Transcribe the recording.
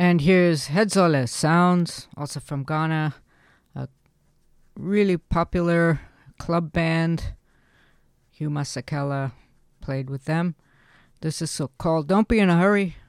And here's Hedzole Sounds, also from Ghana, a really popular club band. Hugh Masekela played with them. This is so called Don't Be in a Hurry.